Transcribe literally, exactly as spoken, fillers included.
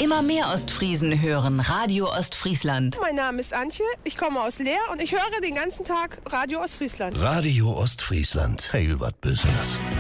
Immer mehr Ostfriesen hören Radio Ostfriesland. Mein Name ist Antje, ich komme aus Leer und ich höre den ganzen Tag Radio Ostfriesland. Radio Ostfriesland, heil wat Besonderes.